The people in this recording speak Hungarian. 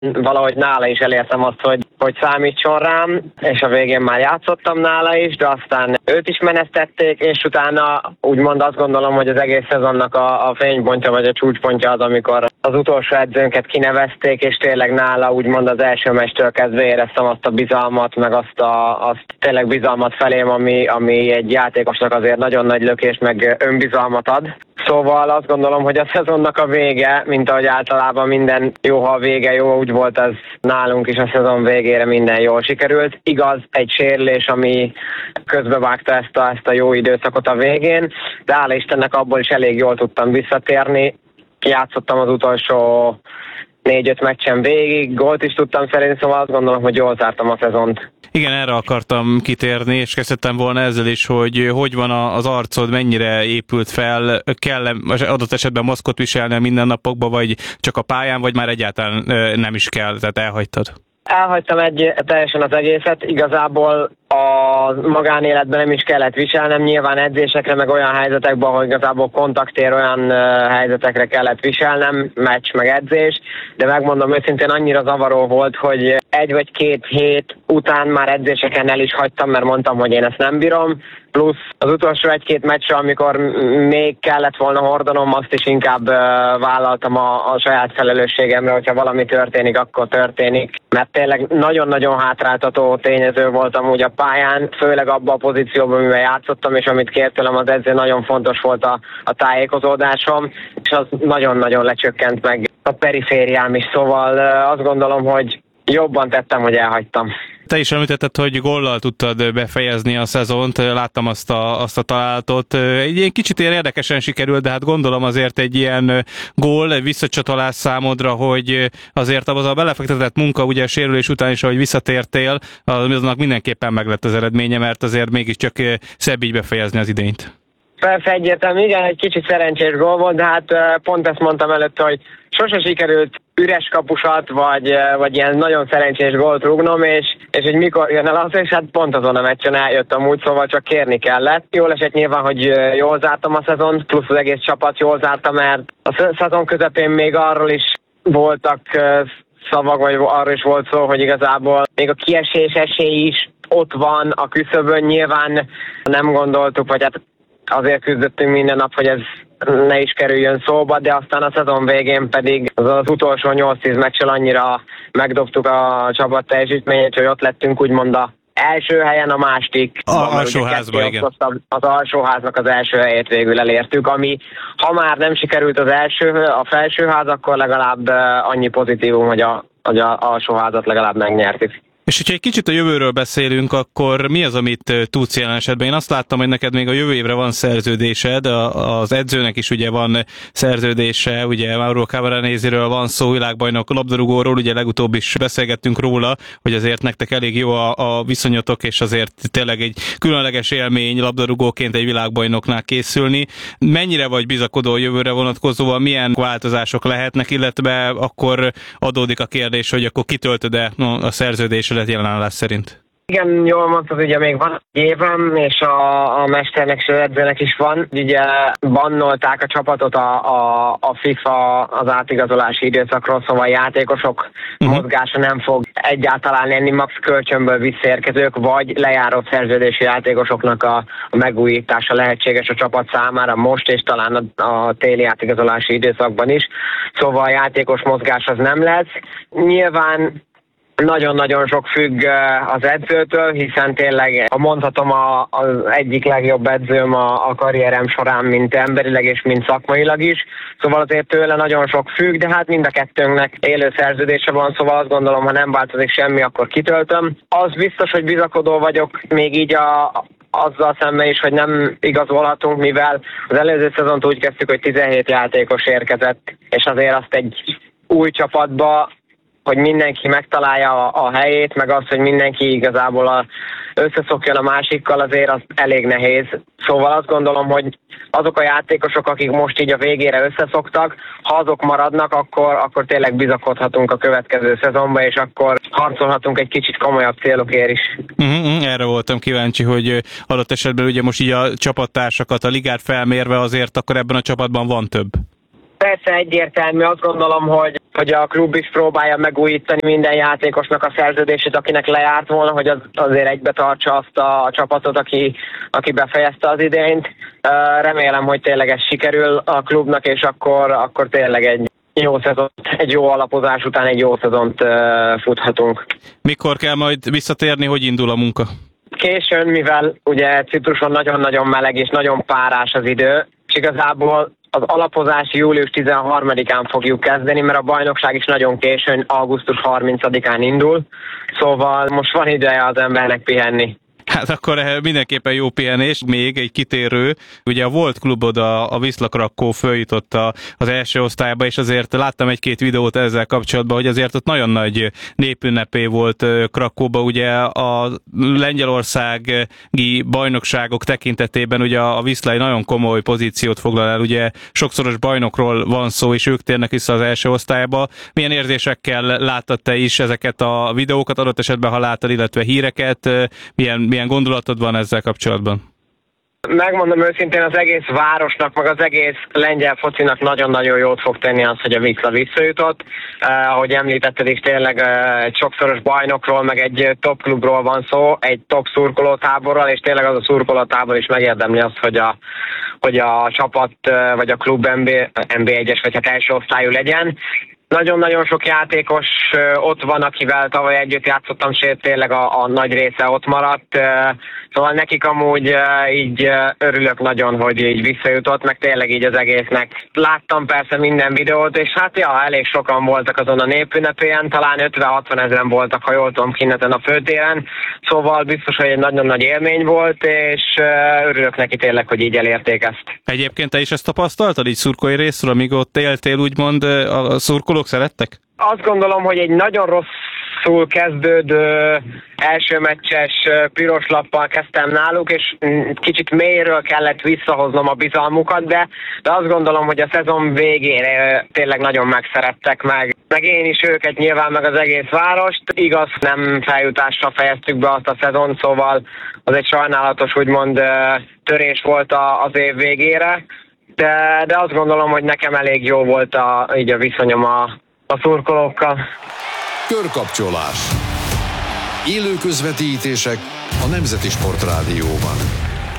valahogy nála is elértem azt, hogy számítson rám, és a végén már játszottam nála is, de aztán őt is menesztették, és utána úgymond azt gondolom, hogy az egész szezonnak a fénypontja vagy a csúcspontja az, amikor az utolsó edzőnket kinevezték, és tényleg nála úgymond az első meccstől kezdve éreztem azt a bizalmat, meg azt tényleg bizalmat felém, ami egy játékosnak azért nagyon nagy lökés, meg önbizalmat ad. Szóval azt gondolom, hogy a szezonnak a vége, mint ahogy általában minden jó, ha a vége jó, úgy volt ez nálunk is a szezon végére minden jól sikerült. Igaz, egy sérülés, ami közbevágta ezt a jó időszakot a végén, de hála Istennek abból is elég jól tudtam visszatérni. Játszottam az utolsó 4-5 meccsen végig, gólt is tudtam szerezni, szóval azt gondolom, hogy jól zártam a szezont. Igen, erre akartam kitérni, és kezdtem volna ezzel is, hogy van az arcod, mennyire épült fel, kell adott esetben maszkot viselni a mindennapokban, vagy csak a pályán, vagy már egyáltalán nem is kell, tehát elhagytad? Elhagytam teljesen az egészet, igazából a magánéletben nem is kellett viselnem, nyilván edzésekre, meg olyan helyzetekben, hogy igazából kontaktér olyan helyzetekre kellett viselnem, meccs, meg edzés, de megmondom őszintén annyira zavaró volt, hogy 1 vagy 2 hét után már edzéseken el is hagytam, mert mondtam, hogy én ezt nem bírom, plusz az utolsó 1-2 meccsre, amikor még kellett volna hordanom, azt is inkább vállaltam a saját felelősségemre, hogyha valami történik, akkor történik, mert tényleg nagyon-nagyon hátráltató tényező voltam úgy a pályán, főleg abban a pozícióban, amiben játszottam, és amit kért tőlem az edző, nagyon fontos volt a tájékozódásom, és az nagyon-nagyon lecsökkent meg a perifériám is, szóval azt gondolom, hogy jobban tettem, hogy elhagytam. Te is említetted, hogy góllal tudtad befejezni a szezont, láttam azt a találatot. Egy kicsit ilyen érdekesen sikerült, de hát gondolom azért egy ilyen gól, visszacsatolás számodra, hogy azért az a belefektetett munka, ugye a sérülés után is, ahogy visszatértél, aznak mindenképpen meglett az eredménye, mert azért mégiscsak szebb így befejezni az idényt. Persze egyértelmű, igen, egy kicsit szerencsés gól volt, de hát pont ezt mondtam előtt, hogy sose sikerült üres kapusat, vagy ilyen nagyon szerencsés gólt rúgnom, és hogy mikor jön el az, és hát pont azon a meccsen eljöttem úgy, szóval csak kérni kellett. Jól esett nyilván, hogy jól zártam a szezont, plusz az egész csapat jól zárta, mert a szezon közepén még arról is voltak szavak, vagy arról is volt szó, hogy igazából még a kiesés esély is ott van a küszöbön, nyilván nem gondoltuk, vagy hát azért küzdöttünk minden nap, hogy ez ne is kerüljön szóba, de aztán a szezon végén pedig az utolsó 8-10 meccsel annyira megdobtuk a csapat teljesítményét, hogy ott lettünk úgymond az első helyen, a másik. Alsóházban, igen. Az alsóháznak az első helyét végül elértük, ami ha már nem sikerült a felsőház, akkor legalább annyi pozitívum, hogy a alsóházat legalább megnyertük. És hogyha egy kicsit a jövőről beszélünk, akkor mi az, amit tudsz jelen esetben? Én azt láttam, hogy neked még a jövő évre van szerződésed, az edzőnek is ugye van szerződése, ugye Mauro Camoraneséről van szó, világbajnok labdarúgóról, ugye legutóbb is beszélgettünk róla, hogy azért nektek elég jó a viszonyotok, és azért tényleg egy különleges élmény labdarúgóként egy világbajnoknál készülni. Mennyire vagy bizakodó a jövőre vonatkozóan, milyen változások lehetnek, illetve akkor adódik a kérdés, hogy akkor kitöltöd-e a szerződésedet jelenállás szerint? Igen, jól mondtad, ugye még van egy évem, és a mesternek és az edzőnek is van. Ugye bannolták a csapatot a FIFA az átigazolási időszakról, szóval játékosok mozgása nem fog egyáltalán lenni, max kölcsönből visszaérkezők, vagy lejáró szerződési játékosoknak a megújítása lehetséges a csapat számára most, és talán a téli átigazolási időszakban is. Szóval a játékos mozgás az nem lesz. Nyilván nagyon-nagyon sok függ az edzőtől, hiszen tényleg, ha mondhatom, az egyik legjobb edzőm a karrierem során, mint emberileg és mint szakmailag is. Szóval azért tőle nagyon sok függ, de hát mind a kettőnknek élő szerződése van, szóval azt gondolom, ha nem változik semmi, akkor kitöltöm. Az biztos, hogy bizakodó vagyok még így azzal szemben is, hogy nem igazolhatunk, mivel az előző szezont úgy kezdtük, hogy 17 játékos érkezett, és azért azt egy új csapatba, hogy mindenki megtalálja a helyét, meg az, hogy mindenki igazából összeszokjon a másikkal, azért az elég nehéz. Szóval azt gondolom, hogy azok a játékosok, akik most így a végére összeszoktak, ha azok maradnak, akkor tényleg bizakodhatunk a következő szezonba, és akkor harcolhatunk egy kicsit komolyabb célokért is. Erre voltam kíváncsi, hogy adott esetben ugye most így a csapattársakat, a ligát felmérve azért akkor ebben a csapatban van több. Persze egyértelmű, azt gondolom, hogy a klub is próbálja megújítani minden játékosnak a szerződését, akinek lejárt volna, hogy azért egybe tartsa azt a csapatot, aki befejezte az idényt. Remélem, hogy tényleg ez sikerül a klubnak, és akkor tényleg egy jó alapozás után egy jó szezont futhatunk. Mikor kell majd visszatérni, hogy indul a munka? Későn, mivel ugye Cipruson nagyon-nagyon meleg és nagyon párás az idő, és igazából az alapozási július 13-án fogjuk kezdeni, mert a bajnokság is nagyon későn, augusztus 30-án indul, szóval most van ideje az embernek pihenni. Hát akkor mindenképpen jó pihenés. Még egy kitérő, ugye a volt klubod, a Wisla Krakkó följutott az első osztályba, és azért láttam egy-két videót ezzel kapcsolatban, hogy azért ott nagyon nagy népünnepé volt Krakkóba, ugye a lengyelországi bajnokságok tekintetében ugye a Wisla egy nagyon komoly pozíciót foglal el, ugye sokszoros bajnokról van szó, és ők térnek vissza az első osztályba. Milyen érzésekkel láttad te is ezeket a videókat, adott esetben ha láttad, illetve híreket, milyen gondolatod van ezzel kapcsolatban? Megmondom őszintén, az egész városnak, meg az egész lengyel focinak nagyon-nagyon jót fog tenni az, hogy a Wisla visszajutott. Ahogy említetted is, tényleg egy sokszoros bajnokról, meg egy top klubról van szó, egy top szurkolótáborral, és tényleg az a szurkolótábor is megérdemli azt, hogy a csapat, vagy a klub NB1-es, vagy hát első osztályú legyen. Nagyon-nagyon sok játékos ott van, akivel tavaly együtt játszottam, sőt tényleg a nagy része ott maradt. Szóval nekik amúgy így örülök nagyon, hogy így visszajutott, meg tényleg így az egésznek. Láttam persze minden videót, és hát elég sokan voltak azon a népünnepén, talán 50-60 ezeren voltak, ha jól tudom, kinneten a főtéren. Szóval biztos, hogy egy nagyon nagy élmény volt, és örülök neki tényleg, hogy így elérték ezt. Egyébként te is ezt tapasztaltad, így szurkolói részről, amíg ott éltél, úgymond a szurkolók szerettek? Azt gondolom, hogy egy nagyon rosszul kezdődő első meccses piros lappal kezdtem náluk, és kicsit mélyről kellett visszahoznom a bizalmukat, de azt gondolom, hogy a szezon végére tényleg nagyon megszerettek meg én is őket nyilván, meg az egész várost. Igaz, nem feljutással fejeztük be azt a szezon, szóval az egy sajnálatos úgymond törés volt az év végére, de azt gondolom, hogy nekem elég jó volt így a viszonyom a szurkolókkal. Körkapcsolás. Élő közvetítések a Nemzeti Sportrádióban.